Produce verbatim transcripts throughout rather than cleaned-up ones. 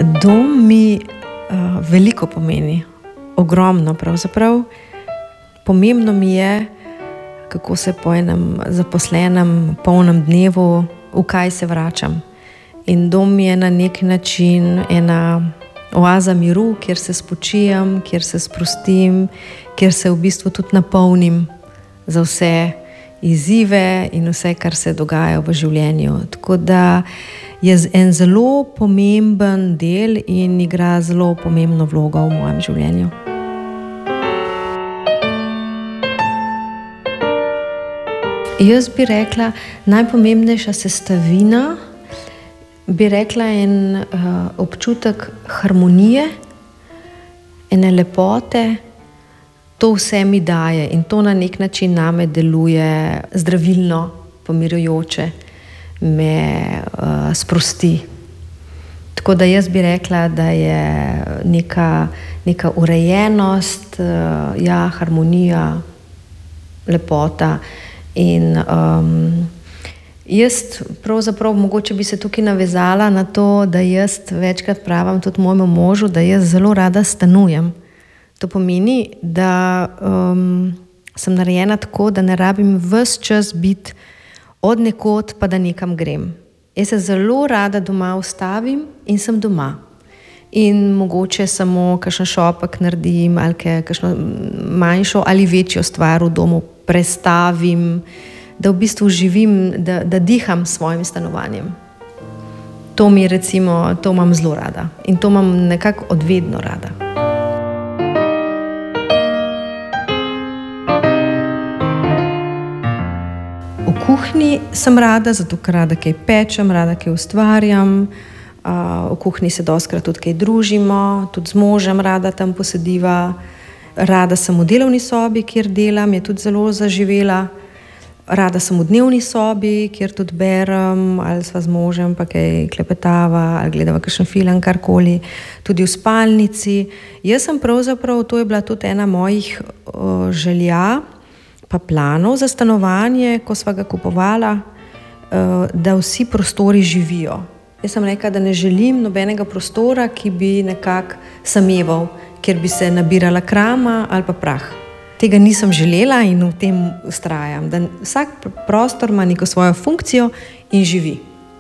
Dom mi uh, veliko pomeni, ogromno pravzaprav. Pomembno mi je, kako se po enem zaposlenem, polnem dnevu, v kaj se vračam. In dom mi je na nek način ena oaza miru, kjer se spočijem, kjer se sprostim, kjer se v bistvu tudi napolnim za vse izzive in vse, kar se dogaja v življenju. Tako da je en zelo pomemben del in igra zelo pomembno vlogo v mojem življenju. Jaz bi rekla, najpomembnejša sestavina, bi rekla en uh, občutek harmonije, ene lepote. To vse mi daje in to na nek način name deluje zdravilno, pomirjujoče, me uh, sprosti. Tako da jaz bi rekla, da je neka, neka urejenost, uh, ja, harmonija, lepota. In um, jaz pravzaprav mogoče bi se tukaj navezala na to, da jaz večkrat pravim tudi mojemu možu, da jaz zelo rada stanujem. To pomeni, da um, sem narejena tako, da ne rabim ves čas biti od nekod, pa da nekam grem. Jaz se zelo rada doma ustavim in sem doma. In mogoče samo kakšen šopek naredim ali kakšno manjšo ali večjo stvar v domu prestavim, da v bistvu živim, da, da diham s svojim stanovanjem. To mi recimo, to imam zelo rada in to imam nekako odvedno rada. V kuhinji sem rada, zato ker rada kaj pečem, rada kaj ustvarjam. V kuhinji se dostikrat tudi kaj družimo, tudi z možem rada tam posediva. Rada sem v delovni sobi, kjer delam, je tudi zelo zaživela. Rada sem v dnevni sobi, kjer tudi berem, ali sva z možem pa kaj klepetava, ali gledava kakšen film, karkoli. Tudi v spalnici. Jaz sem pravzaprav, to je bila tudi ena mojih uh, želja, pa planov za stanovanje, ko sva ga kupovala, uh, da vsi prostori živijo. Jaz sem rekla, da ne želim nobenega prostora, ki bi nekako sameval, kjer bi se nabirala krama ali pa prah. Tega nisem želela in v tem vztrajam, da vsak prostor ima neko svojo funkcijo in živi.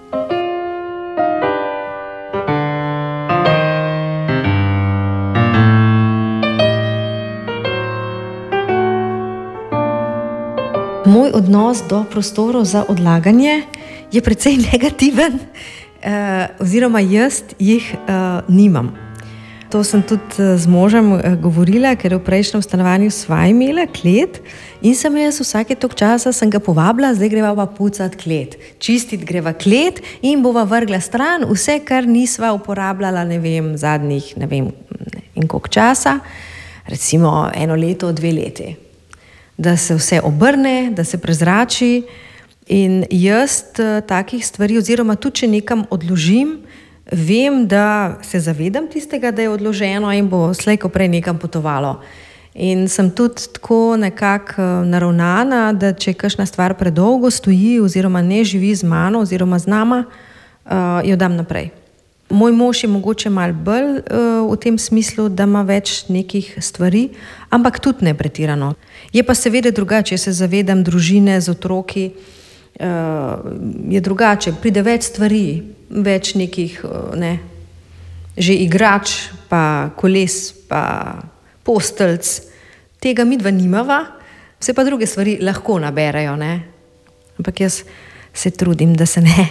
Moj odnos do prostorov za odlaganje je precej negativen, eh, oziroma jaz jih eh, nimam. To sem tudi z možem govorila, ker v prejšnjem stanovanju sva imela klet in sem jaz vsake toliko časa sem ga povabila, zdaj greva pa pucat klet. Čistit greva klet in bova vrgla stran vse, kar nisva uporabljala, ne vem, zadnjih, ne vem, in koliko časa, recimo eno leto, dve leti. Da se vse obrne, da se prezrači in jaz takih stvari, oziroma tudi, če nekam odložim, vem, da se zavedam tistega, da je odloženo in bo slej ko prej nekam potovalo. In sem tudi tako nekako naravnana, da če kakšna stvar predolgo stoji oziroma ne živi z mano oziroma z nama, uh, jo dam naprej. Moj mož je mogoče malo bolj uh, v tem smislu, da ima več nekih stvari, ampak tudi ne pretirano. Je pa seveda drugače, če se zavedam družine z otroki, uh, je drugače, pride več stvari, več nekih, ne, že igrač, pa koles, pa posteljc. Tega midva nimava, vse pa druge stvari lahko naberajo, ne. Ampak jaz se trudim, da se ne.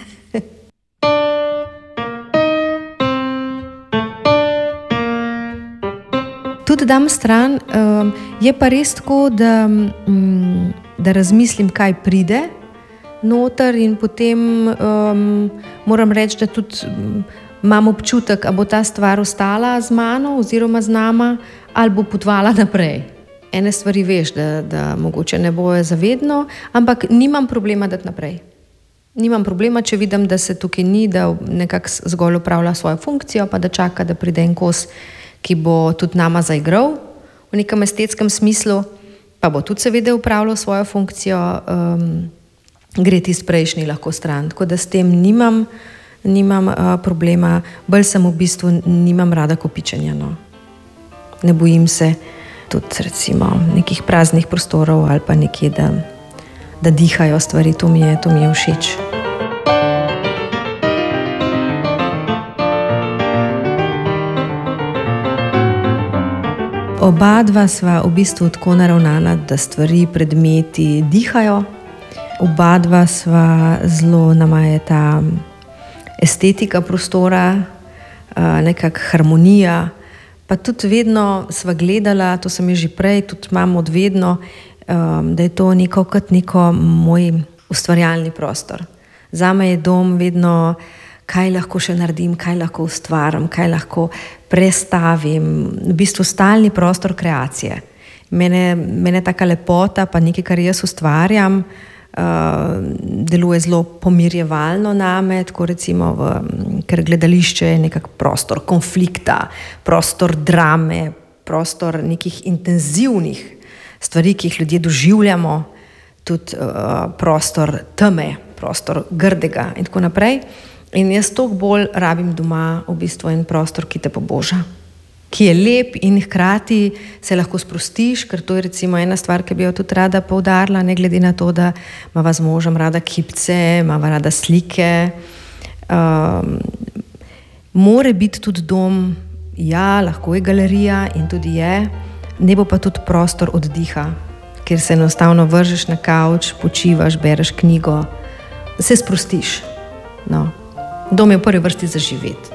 Tudi dam stran, um, je pa res tako, da, um, da razmislim, kaj pride noter in potem um, moram reči, da tudi um, imam občutek, a bo ta stvar ostala z mano oziroma z nama ali bo potovala naprej. Ene stvari veš, da, da mogoče ne bojo zavedno, ampak nimam problema dati naprej. Nimam problema, če vidim, da se tukaj ni, da nekako zgolj upravlja svojo funkcijo, pa da čaka, da pride en kos, ki bo tudi nama zaigral v nekem estetskem smislu, pa bo tudi seveda upravljal svojo funkcijo, um, gre tisti prejšnji lahko stran. Tako da s tem nimam, nimam uh, problema, bolj sem v bistvu nimam rada kopičenja. No. Ne bojim se tudi recimo nekih praznih prostorov ali pa nekje, da, da dihajo stvari, to mi je, to mi je všeč. Oba dva sva v bistvu tako naravnana, da stvari, predmeti dihajo. Oba dva sva zelo, nama je ta estetika prostora, nekak harmonija, pa tudi vedno sva gledala, to sem že prej, tudi imam od vedno, da je to neko kot neko moj ustvarjalni prostor. Zame je dom vedno, kaj lahko še naredim, kaj lahko ustvarim, kaj lahko prestavim, v bistvu stalni prostor kreacije. Mene, mene taka lepota, pa nekaj, kar jaz ustvarjam, uh, deluje zelo pomirjevalno name, tako recimo, v, ker gledališče je nekak prostor konflikta, prostor drame, prostor nekih intenzivnih stvari, ki jih ljudje doživljamo, tudi uh, prostor teme, prostor grdega in tako naprej. In jaz toliko bolj rabim doma v bistvu en prostor, ki te poboža, ki je lep in hkrati se lahko sprostiš, ker to je recimo ena stvar, ki bi jo tudi rada poudarila, ne glede na to, da imava z možem rada kipce, imava rada slike. Um, more biti tudi dom, ja, lahko je galerija in tudi je, ne bo pa tudi prostor oddiha, kjer se enostavno vržeš na kavč, počivaš, bereš knjigo, se sprostiš. No. Dom je v prvi vrsti za živeti.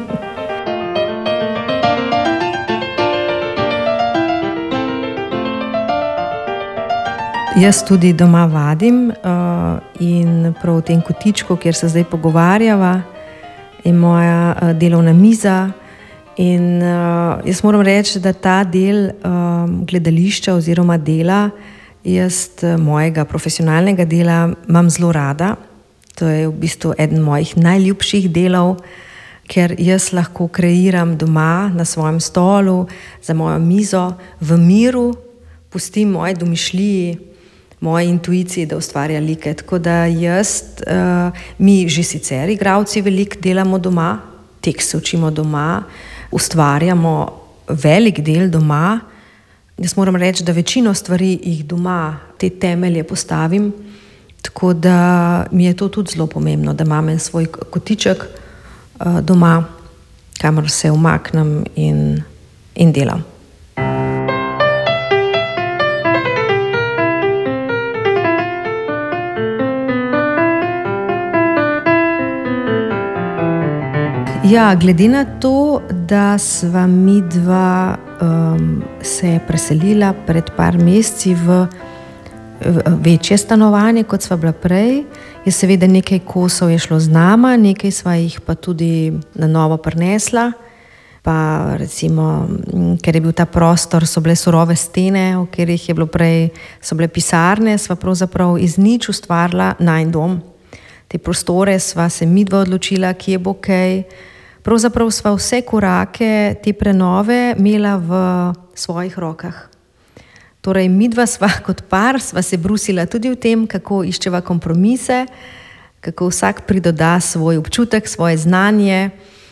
Jaz tudi doma vadim uh, in prav v tem kotičku, kjer se zdaj pogovarjava, je moja uh, delovna miza in uh, jaz moram reči, da ta del uh, gledališča oziroma dela, jaz uh, mojega profesionalnega dela imam zelo rada. To je v bistvu eden mojih najljubših delov, ker jaz lahko kreiram doma na svojem stolu, za mojo mizo, v miru, pustim moje domišljiji, moje intuiciji, da ustvarja like. Tako da jaz, uh, mi že sicer igralci veliko delamo doma, tekst se učimo doma, ustvarjamo velik del doma. Jaz moram reči, da večino stvari jih doma, te temelje postavim. Tako da mi je to tudi zelo pomembno, da imam en svoj kotiček uh, doma, kamor se umaknem in, in delam. Ja, glede na to, da sva mi dva um, se preselila pred par meseci v večje stanovanje, kot sva bila prej. Je seveda nekaj kosov je šlo z nama, nekaj sva jih pa tudi na novo prinesla. Pa recimo, ker je bil ta prostor, so bile surove stene, v katerih je bilo prej, so bile pisarne, sva pravzaprav iz nič ustvarila najin dom. Te prostore sva se midva odločila, kje bo kaj. Pravzaprav sva vse korake te prenove imela v svojih rokah. Torej, midva sva kot par, sva se brusila tudi v tem, kako iščeva kompromise, kako vsak pridoda svoj občutek, svoje znanje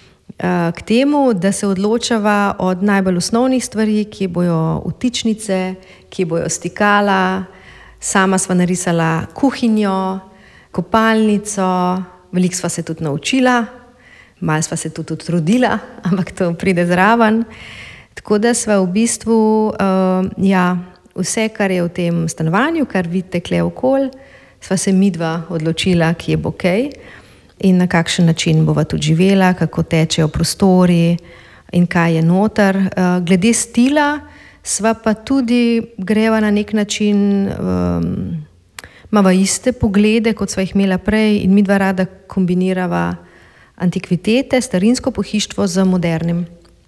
k temu, da se odločava od najbolj osnovnih stvari, kje bojo vtičnice, kje bojo stikala. Sama sva narisala kuhinjo, kopalnico, veliko sva se tudi naučila, malo sva se tudi trudila, ampak to pride zraven. Tako da sva v bistvu, uh, ja, vse, kar je v tem stanovanju, kar vidite kle okoli, sva se midva odločila, kje bo kaj in na kakšen način bova tudi živela, kako tečejo prostori in kaj je noter. Glede stila sva pa tudi greva na nek način, um, imava iste poglede, kot sva jih imela prej in midva rada kombinirava antikvitete, starinsko pohištvo z modernim.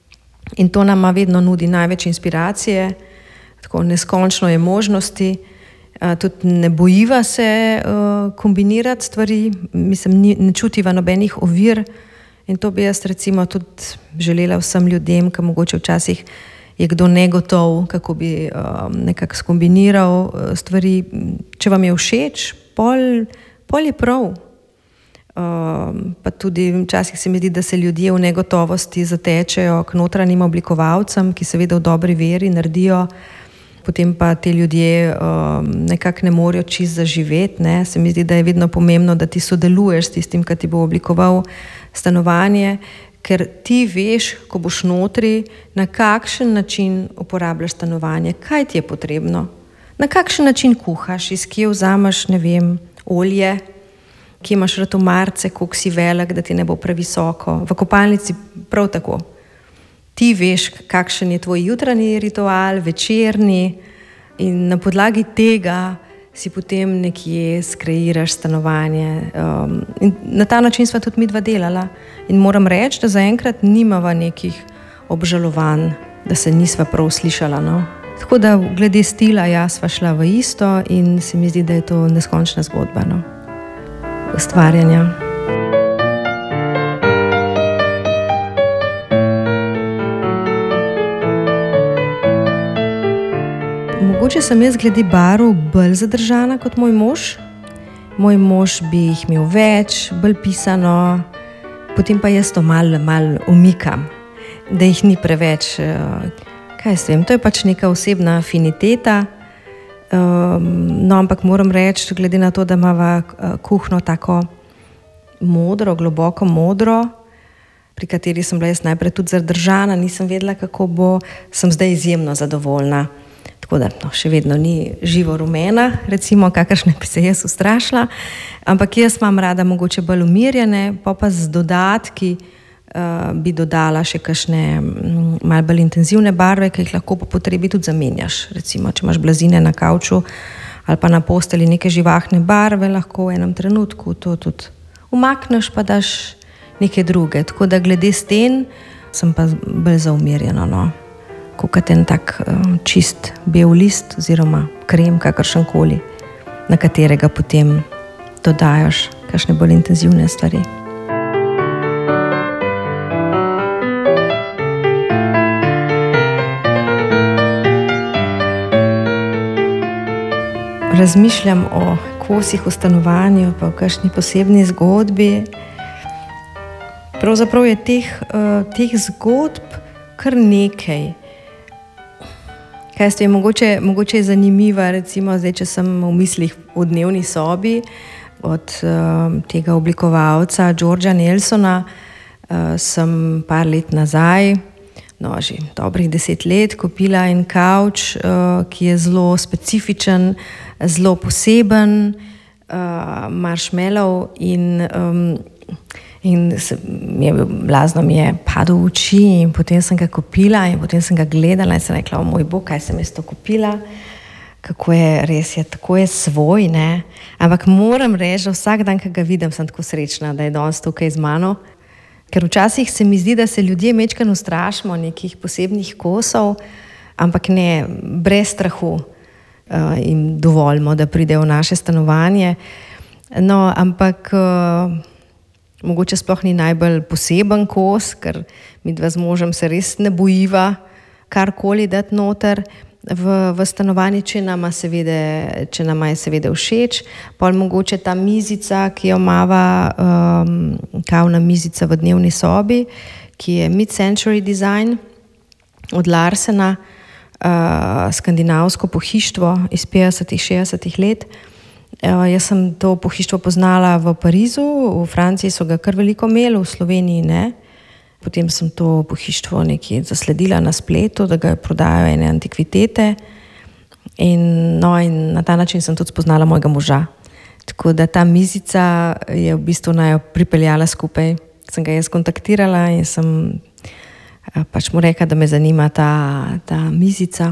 In to nama vedno nudi največ inspiracije, tako neskončno je možnosti, tudi ne bojiva se kombinirati stvari, mislim, ne čutiva nobenih ovir in to bi jaz recimo tudi želela vsem ljudem, ki mogoče včasih je kdo negotov, kako bi nekako skombiniral stvari. Če vam je všeč, pol, pol je prav. pa tudi včasih se mi zdi, da se ljudje v negotovosti zatečejo k notranjim oblikovalcem, ki seveda v dobri veri naredijo, potem pa te ljudje nekako ne morejo čist zaživeti, ne. Se mi zdi, da je vedno pomembno, da ti sodeluješ s tistim, ki ti bo oblikoval stanovanje, ker ti veš, ko boš notri, na kakšen način uporabljaš stanovanje, kaj ti je potrebno, na kakšen način kuhaš, iz kje vzameš, ne vem, olje, kje imaš rad omarce, koliko si velik, da ti ne bo previsoko. V kopalnici prav tako. Ti veš, kakšen je tvoj jutranji ritual, večerni, in na podlagi tega si potem nekje skreiraš stanovanje. Um, in na ta način sva tudi midva delala. In moram reči, da zaenkrat nimava nekih obžalovanj, da se nisva prav slišala. No? Tako da glede stila, ja, sva šla v isto in se mi zdi, da je to neskončna zgodba, no? Ustvarjanja. Mogoče sem jaz glede barv bolj zadržana kot moj mož. Moj mož bi jih imel več, bolj pisano, potem pa jaz to malo mal umikam, da jih ni preveč. Kaj s tem, to je pač neka osebna afiniteta. No, ampak moram reči, glede na to, da imava kuhno tako modro, globoko modro, pri kateri sem bila jaz najprej tudi zadržana, nisem vedela, kako bo, sem zdaj izjemno zadovoljna. Tako da no, še vedno ni živo rumena, recimo, kakršne bi se jaz ustrašila, ampak jaz imam rada mogoče bolj umirjene, pa pa z dodatki uh, bi dodala še kakšne um, malo bolj intenzivne barve, ki jih lahko po potrebi tudi zamenjaš. Recimo, če imaš blazine na kavču ali pa na posteli neke živahne barve, lahko v enem trenutku to tudi umakneš, pa daš neke druge. Tako da glede sten sem pa bolj za umirjeno, no. Kot en tak um, čist bel list oziroma krem, kakršenkoli, na katerega potem dodajaš kakšne bolj intenzivne stvari. Razmišljam o kosih v stanovanju, pa o kakšni posebni zgodbi. Pravzaprav je teh, uh, teh zgodb kar nekaj. Kaj ste, mogoče, mogoče je zanimiva, recimo zdaj, če sem v mislih v dnevni sobi od uh, tega oblikovalca Georgea Nelsona, uh, sem par let nazaj, no že dobrih deset let, kupila en kavč, uh, ki je zelo specifičen, zelo poseben, uh, marshmallow in um, In se, mi je bil, blazno mi je padel v oči in potem sem ga kupila in potem sem ga gledala in sem rekla, o moj bog, kaj sem jaz to kupila, kako je, res je, tako je svoj, ne, ampak moram reči, vsak dan, ko ga vidim, sem tako srečna, da je danes tukaj z mano, ker včasih se mi zdi, da se ljudje mečkano ustrašimo nekih posebnih kosov, ampak ne, brez strahu uh, jim dovolimo, da pridejo v naše stanovanje, no, ampak uh, mogoče sploh ni najbolj poseben kos, ker mi dva z možem se res ne bojiva karkoli dati noter v, v stanovanje, če nama, seveda, če nama je seveda všeč. Pol mogoče ta mizica, ki jo imava, um, kavna mizica v dnevni sobi, ki je mid-century design od Larsena, uh, skandinavsko pohištvo iz petdesetih, šestdesetih let. Uh, jaz sem to pohištvo poznala v Parizu, v Franciji so ga kar veliko imeli, v Sloveniji ne. Potem sem to pohištvo nekje zasledila na spletu, da ga prodajajo ene antikvitete in, no, in na ta način sem tudi spoznala mojega moža. Tako da ta mizica je v bistvu naj pripeljala skupaj. Sem ga jaz kontaktirala in sem uh, pač mu rekla, da me zanima ta, ta mizica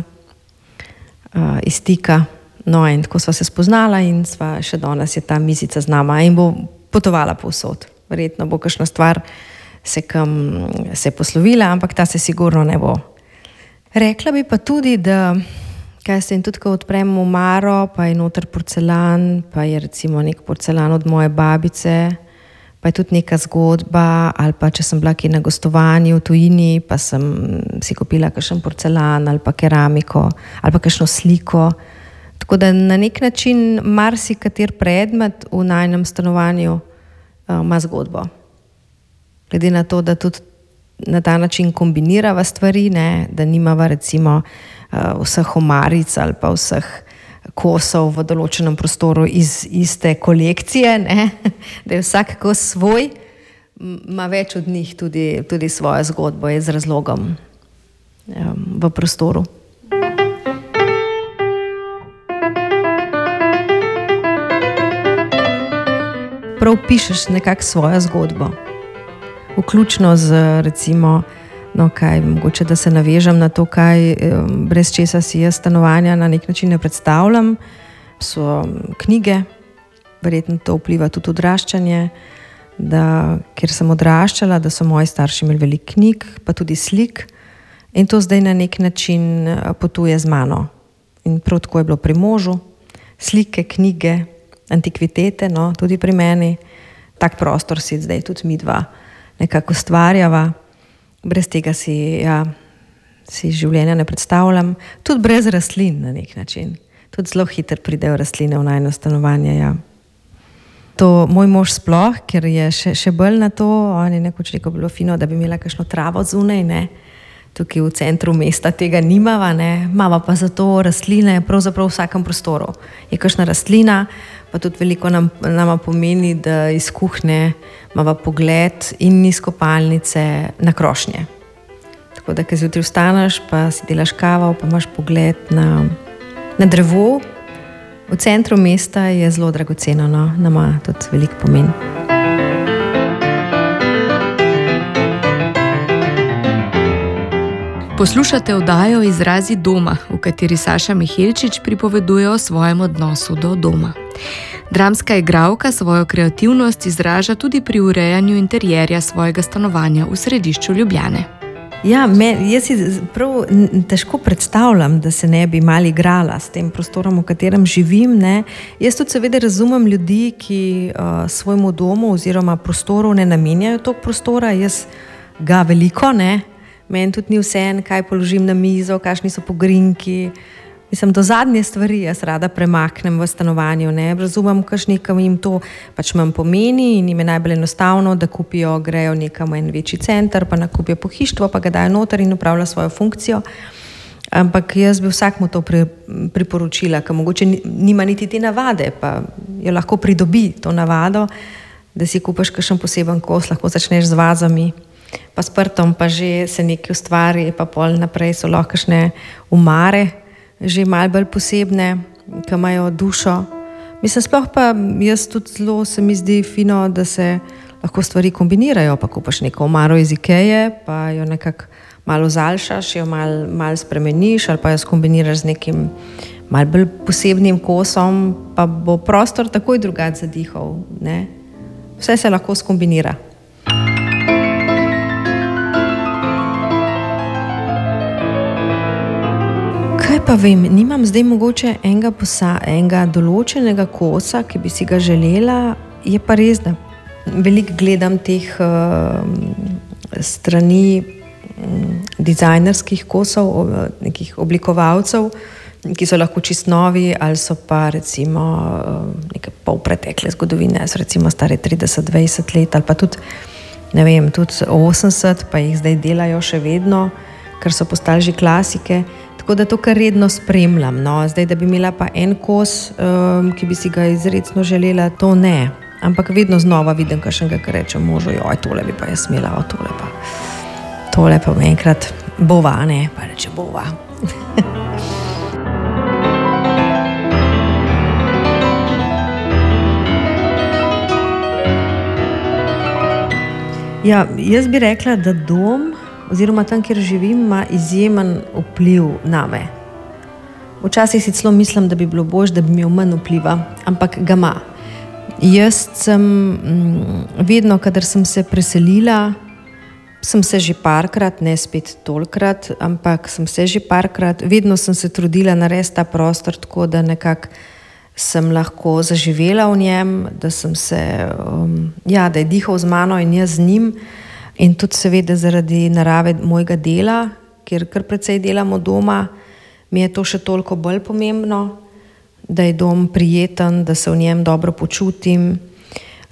uh, iz stika. No, in tako sva se spoznala in sva še danes je ta mizica z nama in bo potovala povsod. Verjetno bo kakšna stvar se kam se poslovila, ampak ta se sigurno ne bo. Rekla bi pa tudi, da kaj se in tudi, ko odpremo omaro, pa je noter porcelan, pa je recimo nek porcelan od moje babice, pa je tudi neka zgodba, ali pa če sem bila kje na gostovanju v tujini, pa sem si kupila kakšen porcelan ali pa keramiko, ali pa kakšno sliko. Tako da na nek način marsikater predmet v najnem stanovanju ima zgodbo. Glede na to, da tudi na ta način kombinirava stvari, ne, da nimava recimo vseh omaric ali pa vseh kosov v določenem prostoru iz iste kolekcije, ne, da je vsak kos svoj, ima več od njih tudi, tudi svojo zgodbo, je z razlogom um, v prostoru. Prav pišeš nekako svojo zgodbo. Vključno z recimo, no kaj, mogoče da se navežem na to, kaj brez česa si jaz stanovanja na nek način ne predstavljam, so knjige, verjetno to vpliva tudi odraščanje, da, ker sem odraščala, da so moji starši imeli veliko knjig, pa tudi slik in to zdaj na nek način potuje z mano. In prav tako je bilo pri možu, slike, knjige, antikvitete, no, tudi pri meni, tak prostor si zdaj tudi mi dva nekako ustvarjava. Brez tega si, ja, si življenja ne predstavljam. Tudi brez rastlin na nek način. Tudi zelo hitro pridejo rastline v najino stanovanje, ja. To moj mož sploh, ker je še, še bolj na to, on je nekoč rekel, bilo fino, da bi imela kakšno travo zunaj, ne. Tukaj v centru mesta tega nimava, ne. Mava pa zato rastline pravzaprav v vsakem prostoru. Je kakšna rastlina, pa tudi veliko nam, nama pomeni, da iz kuhne imava pogled in iz kopalnice na krošnje. Tako da, ko zjutraj vstaneš, pa si delaš kavo, pa imaš pogled na, na drevo, v centru mesta je zelo dragoceno, no, nama tudi veliko pomeni. Poslušate oddajo Izrazi doma, v kateri Saša Mihelčič pripoveduje o svojem odnosu do doma. Dramska igralka svojo kreativnost izraža tudi pri urejanju interjerja svojega stanovanja v središču Ljubljane. Ja, me, jaz si prav težko predstavljam, da se ne bi malo igrala s tem prostorom, v katerem živim, ne. Jaz tudi seveda razumem ljudi, ki uh, svojemu domu oziroma prostoru ne namenjajo toliko prostora, jaz ga veliko, ne. Meni tudi ni vseeno, kaj položim na mizo, kakšni so pogrinki. Mislim, do zadnje stvari jaz rada premaknem v stanovanju, ne. Razumem, kakšnikom jim to pač manj pomeni in jim je najbolj enostavno, da kupijo, grejo nekam v en večji center, pa nakupijo pohištvo, pa ga dajo noter in upravlja svojo funkcijo. Ampak jaz bi vsakmu to pri, priporočila, ker mogoče nima niti te navade, pa jo lahko pridobi to navado, da si kupiš kakšen poseben kos, lahko začneš z vazami, pa s prtom, pa že se nekaj ustvari, pa pol naprej so lahko kakšne umare, že malo bolj posebne, ki imajo dušo. Mislim, sploh pa jaz tudi zelo se mi zdi fino, da se lahko stvari kombinirajo, pa kupaš neko omaro iz Ikeje, pa jo nekako malo zaljšaš, jo malo mal spremeniš ali pa jo skombiniraš z nekim malo bolj posebnim kosom, pa bo prostor takoj drugače zadihal, ne. Vse se lahko skombinira. Kaj pa vem, nimam zdaj mogoče enega, posa, enega določenega kosa, ki bi si ga želela, je pa res, da veliko gledam teh uh, strani um, dizajnerskih kosov, nekih oblikovalcev, ki so lahko čist novi ali so pa recimo uh, neke polpretekle zgodovine, so recimo stare trideset dvajset let ali pa tudi, ne vem, tudi osemdeset, pa jih zdaj delajo še vedno, ker so postali že klasike. Tako da to kar redno spremljam, no. Zdaj, da bi imela pa en kos, um, ki bi si ga izrecno želela, to ne. Ampak vedno znova vidim kakšnega, ki reče možu, joj, tole bi pa jaz smela, o, tole pa, tole pa enkrat bova, ne, pa reče bova. Ja, jaz bi rekla, da dom oziroma tam, kjer živim, ima izjemen vpliv name. Včasih si celo mislim, da bi bilo boljše, da bi imel manj vpliva, ampak ga ima. Jaz sem vedno, kadar sem se preselila, sem se že parkrat, ne spet tolikrat, ampak sem se že parkrat, vedno sem se trudila narediti ta prostor tako, da nekako sem lahko zaživela v njem, da sem se, um, ja, da je dihal z mano in jaz z njim. In tudi seveda zaradi narave mojega dela, ker kar precej delamo doma, mi je to še toliko bolj pomembno, da je dom prijeten, da se v njem dobro počutim.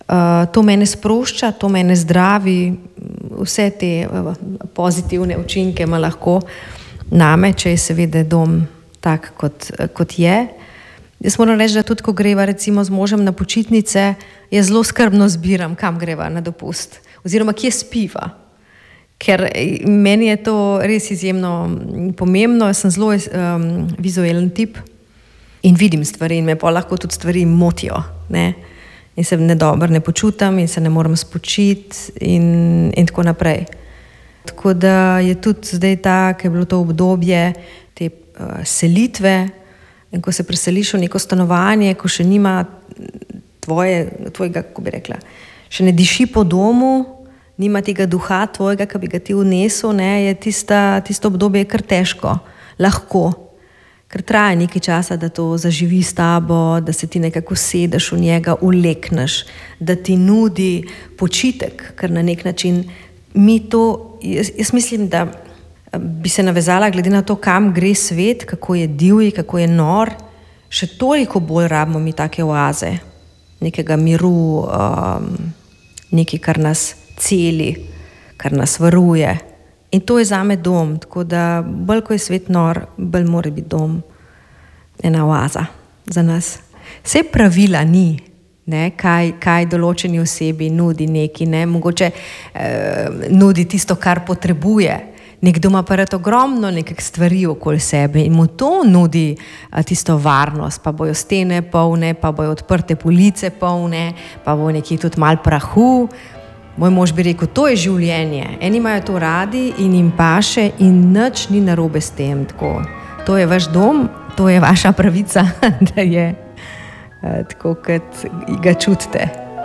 Uh, to mene sprošča, to mene zdravi, vse te uh, pozitivne učinke ima lahko name, če je seveda dom tak, kot, kot je. Jaz moram reči, da tudi ko greva recimo z možem na počitnice, jaz zelo skrbno zbiram, kam greva na dopust oziroma kje spiva. Ker meni je to res izjemno pomembno, jaz sem zelo um, vizualen tip in vidim stvari in me pa lahko tudi stvari motijo, ne. In se ne dobro ne počutam in se ne morem spočiti in, in tako naprej. Tako da je tudi zdaj tako, je bilo to obdobje te uh, selitve in ko se preseliš v neko stanovanje, ko še nima tvoje, tvojega, kako bi rekla, še ne diši po domu, nima tega duha tvojega, ki bi ga ti vnesel, ne, je tista, tisto obdobje kar težko, lahko. Ker traja nekaj časa, da to zaživi s tabo, da se ti nekako sedeš v njega, ulekneš, da ti nudi počitek, ker na nek način mi to, jaz, jaz mislim, da bi se navezala glede na to, kam gre svet, kako je divji, kako je nor, še toliko bolj rabimo mi take oaze, nekega miru, um, nekaj, kar nas celi, kar nas varuje. In to je zame dom, tako da bolj ko je svet nor, bolj mora biti dom ena oaza za nas. Vse pravila ni, ne, kaj, kaj določeni osebi nudi neki, ne, mogoče eh, nudi tisto, kar potrebuje. Nekdo ima pa rad ogromno nekih stvari okoli sebe in mu to nudi a, tisto varnost, pa bojo stene polne, pa bojo odprte police polne, pa bo nekje tudi malo prahu. Moj mož bi rekel, to je življenje. Eni imajo to radi in jim paše in nič ni narobe s tem. Tako. To je vaš dom, to je vaša pravica, da je eh, tako, kot ga čutite.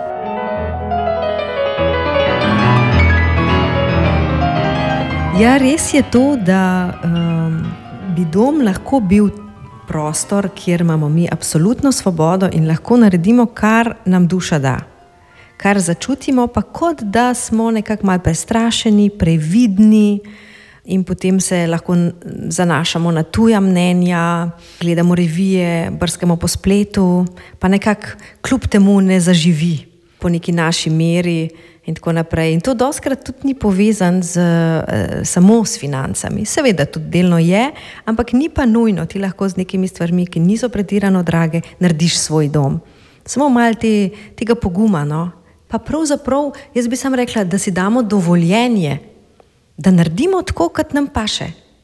Ja, res je to, da um, bi dom lahko bil prostor, kjer imamo mi absolutno svobodo in lahko naredimo, kar nam duša da. Kar začutimo, pa kot da smo nekako malo prestrašeni, previdni in potem se lahko zanašamo na tuja mnenja, gledamo revije, brskamo po spletu, pa nekako kljub temu ne zaživi po neki naši meri in tako naprej. In to dostikrat tudi ni povezan z, eh, samo s financami. Seveda tudi delno je, ampak ni pa nujno. Ti lahko z nekimi stvarmi, ki niso pretirano drage, narediš svoj dom. Samo malo te, tega poguma, no. Pa pravzaprav, jaz bi sam rekla, da si damo dovoljenje, da naredimo tako, kot nam paše.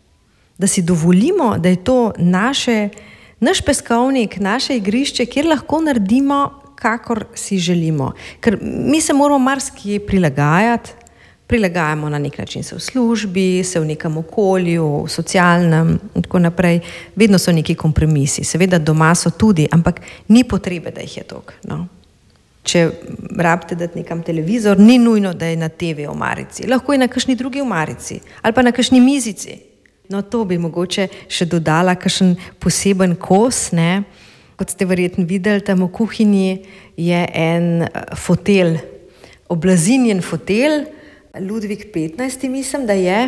Da si dovolimo, da je to naše, naš peskovnik, naše igrišče, kjer lahko naredimo, kakor si želimo. Ker mi se moramo marsikje prilagajati, prilagajamo na nek način se v službi, se v nekem okolju, v socialnem in tako naprej. Vedno so neki kompromisi, seveda doma so tudi, ampak ni potrebe, da jih je toliko, no. Če rabite dati nekam televizor, ni nujno, da je na te ve omarici. Lahko je na kakšni drugi omarici ali pa na kakšni mizici. No, to bi mogoče še dodala kakšen poseben kos, ne. Kot ste verjetno videli, tam v kuhinji je en fotelj, oblazinjen fotelj, Ludvik petnajsti mislim, da je,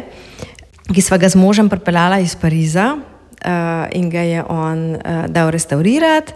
ki sva ga z možem pripeljala iz Pariza uh, in ga je on uh, dal restaurirati.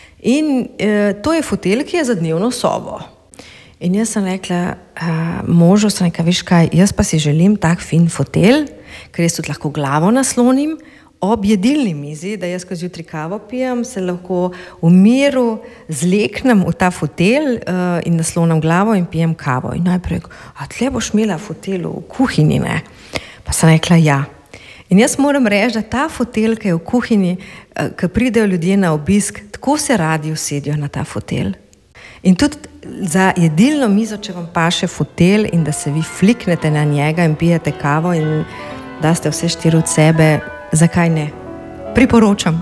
In eh, to je fotelj, ki je za dnevno sobo. In jaz sem rekla, eh, možu sem rekla, veš kaj, jaz pa si želim tak fin fotelj, ker jaz tudi lahko glavo naslonim ob jedilni mizi, da jaz ko zjutraj kavo pijem, se lahko v miru zleknem v ta fotelj eh, in naslonim glavo in pijem kavo. In najprej rekel, a tle boš imela fotelj v kuhinji, ne? Pa sem rekla, ja. In jaz moram reči, da ta fotelj, ki je v kuhinji, ko pridejo ljudje na obisk, tako se radi usedijo na ta fotelj. In tudi za jedilno mizo, če vam paše fotelj in da se vi fliknete na njega in pijete kavo in daste vse štiri od sebe, zakaj ne? Priporočam.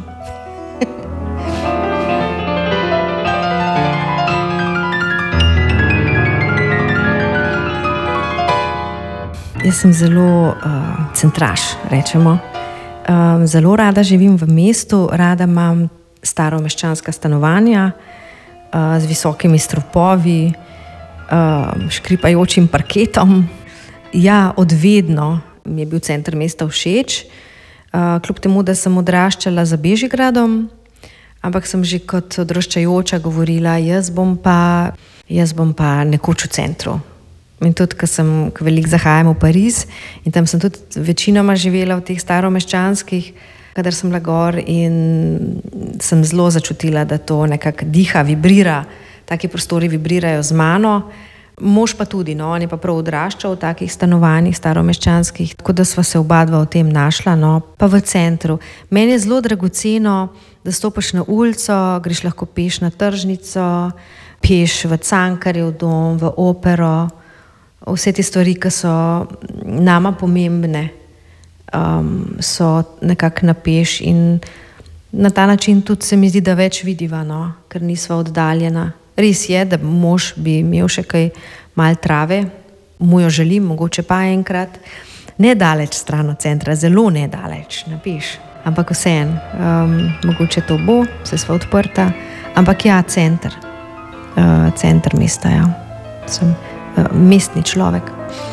Jaz sem zelo uh, centraš, rečemo. Um, zelo rada živim v mestu, rada imam staro meščanska stanovanja uh, z visokimi stropovi, uh, škripajočim parketom. Ja, odvedno mi je bil center mesta všeč, uh, kljub temu, da sem odraščala za Bežigradom, ampak sem že kot odraščajoča govorila, jaz bom pa jaz bom pa nekoč v centru. In tudi, ko sem ko veliko zahajam v Pariz in tam sem tudi večinoma živela v teh staromeščanskih, kadar sem bila gor in sem zelo začutila, da to nekako diha, vibrira, taki prostori vibrirajo z mano. Mož pa tudi, no, on je pa prav odraščal v takih stanovanjih staromeščanskih, tako da sva se oba dva v tem našla, no, pa v centru. Meni je zelo dragoceno, da stopiš na ulico, greš lahko peš na tržnico, peš v Cankarjev dom, v opero, vse te stvari, ki so nama pomembne, um, so nekako na peš in na ta način tudi se mi zdi, da več vidiva, no, ker nisva oddaljena. Res je, da mož bi imel še kaj malo trave, mu jo želim, mogoče pa enkrat, nedaleč stran od centra, zelo nedaleč, napiš. Ampak vseeno, um, mogoče to bo, se sva odprta, ampak ja, center, uh, center mesta, ja, sem uh, mestni človek.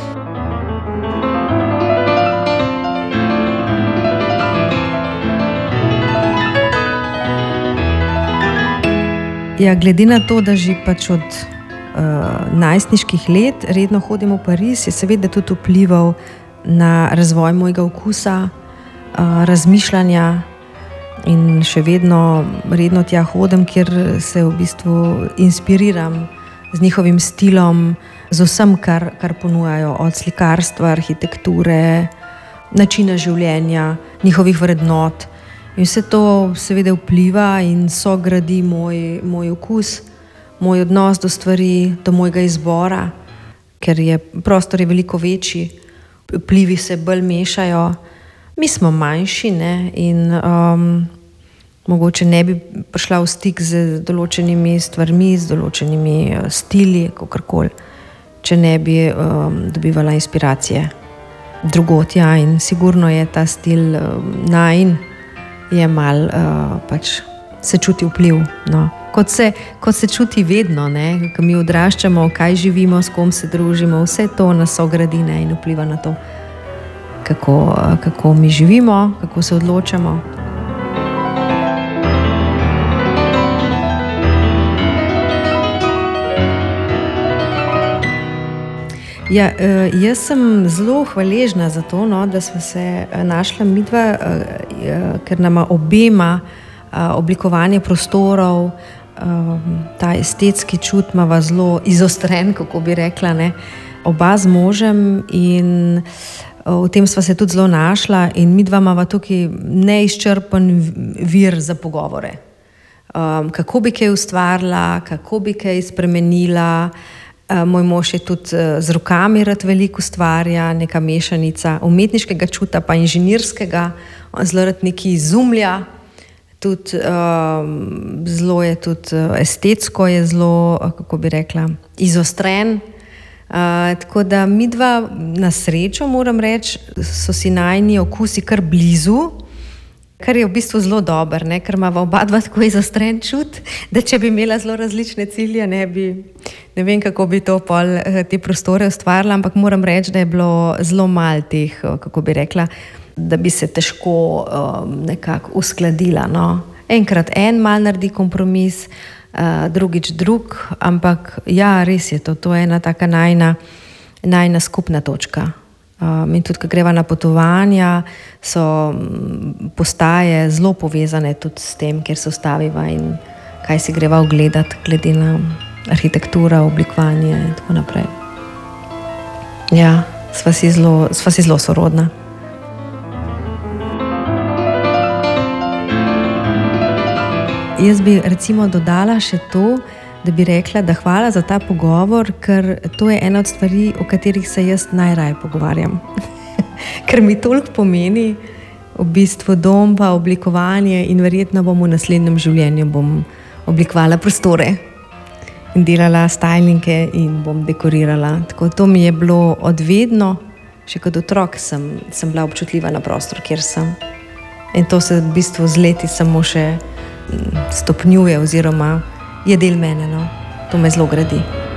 Ja, glede na to, da že pač od uh, najstniških let redno hodim v Pariz, je seveda tudi vplival na razvoj mojega okusa, uh, razmišljanja in še vedno redno tja hodim, kjer se v bistvu inspiriram z njihovim stilom, z vsem, kar, kar ponujajo, od slikarstva, arhitekture, načina življenja, njihovih vrednot. In vse to seveda vpliva in sogradi moj, moj okus, moj odnos do stvari, do mojega izbora, ker je prostor je veliko večji, vplivi se bolj mešajo. Mi smo manjši, ne, in um, mogoče ne bi prišla v stik z določenimi stvarmi, z določenimi stili, kakorkoli, če ne bi um, dobivala inspiracije drugot, ja, in sigurno je ta stil um, najin, je mal, uh, pač se čuti vpliv, no. Kot se, kot se čuti vedno, ne, ko mi odraščamo, kaj živimo, s kom se družimo, vse to nas ogradi, ne, in vpliva na to, kako, kako mi živimo, kako se odločamo. Ja, jaz sem zelo hvaležna za to, no, da smo se našla midva, ker nama obema oblikovanje prostorov, ta estetski čut imava zelo izostren, kako bi rekla, ne, oba z možem, in v tem sva se tudi zelo našla in midva imava tukaj neizčrpen vir za pogovore. Kako bi kaj ustvarila, kako bi kaj spremenila. Moj mož je tudi z rokami rad veliko ustvarja, neka mešanica umetniškega čuta pa inženirskega, on zelo rad nekaj izumlja, tudi um, zelo je tudi estetsko, je zelo, kako bi rekla, izostren. Uh, tako da midva na srečo, moram reči, so si najini okusi kar blizu, kar je v bistvu zelo dober, ne? Ker imava oba dva tako izostren čut, da če bi imela zelo različne cilje, ne bi, ne vem, kako bi to pol te prostore ustvarila, ampak moram reči, da je bilo zelo malo teh, kako bi rekla, da bi se težko um, nekako uskladila, no. Enkrat en mal naredi kompromis, uh, drugič drug, ampak ja, res je to, to je ena taka najna, najna skupna točka. Um, in tudi, ko greva na potovanja, so postaje zelo povezane tudi s tem, kjer se ustaviva in kaj si greva ogledati, glede na arhitektura, oblikovanje in tako naprej. Ja, sva si zelo, sva si zelo sorodna. Jaz bi recimo dodala še to, da bi rekla, da hvala za ta pogovor, ker to je ena od stvari, o katerih se jaz najraje pogovarjam. Ker mi toliko pomeni v bistvu dom pa oblikovanje in verjetno bom v naslednjem življenju bom oblikovala prostore in delala stylinge in bom dekorirala. Tako to mi je bilo odvedno, še kot otrok sem, sem bila občutljiva na prostor, kjer sem. In to se v bistvu z leti samo še stopnjuje oziroma je del mene, no. To me zelo gradi.